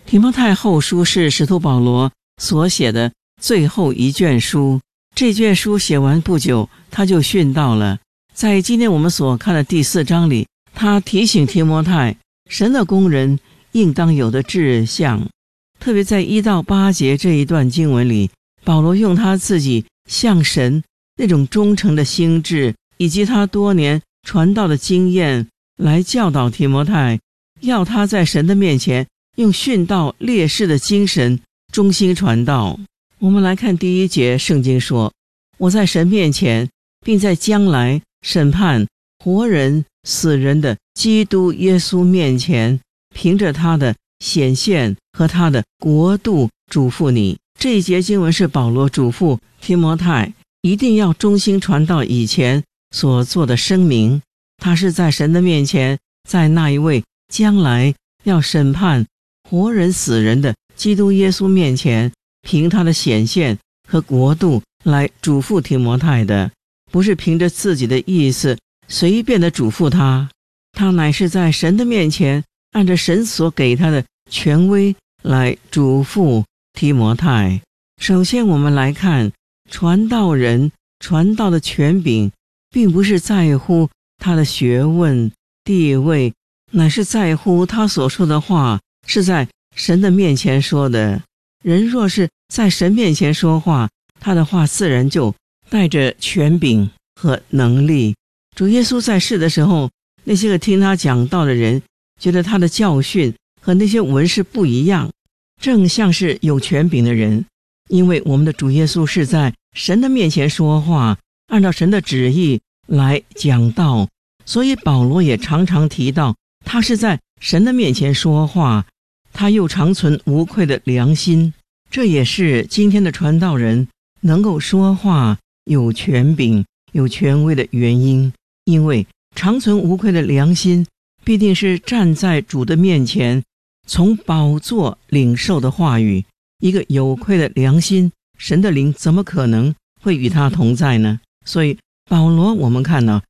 提摩太后书是使徒保罗所写的最后一卷书，这卷书写完不久，他就殉道了。在今天我们所看的第4章里，他提醒提摩太，神的工人应当有的志向。特别在1到8节这一段经文里，保罗用他自己向神那种忠诚的心志，以及他多年传道的经验来教导提摩太，要他在神的面前用殉道烈士的精神忠心传道。我们来看第1节，圣经说，我在神面前并在将来审判活人死人的基督耶稣面前，凭着他的显现和他的国度嘱咐你。这一节经文是保罗嘱咐提摩太一定要忠心传道以前所做的声明，他是在神的面前，在那一位将来要审判活人死人的基督耶稣面前，凭他的显现和国度来嘱咐提摩太的，不是凭着自己的意思随便的嘱咐他，他乃是在神的面前按着神所给他的权威来嘱咐提摩太。首先我们来看，传道人传道的权柄并不是在乎他的学问地位，乃是在乎他所说的话是在神的面前说的。人若是在神面前说话，他的话自然就带着权柄和能力。主耶稣在世的时候，那些个听他讲道的人觉得他的教训和那些文士不一样，正像是有权柄的人。因为我们的主耶稣是在神的面前说话，按照神的旨意来讲道，所以保罗也常常提到他是在神的面前说话，他又常存无愧的良心。这也是今天的传道人能够说话有权柄有权威的原因，因为常存无愧的良心必定是站在主的面前，从宝座领受的话语。一个有愧的良心，神的灵怎么可能会与他同在呢？所以保罗我们看到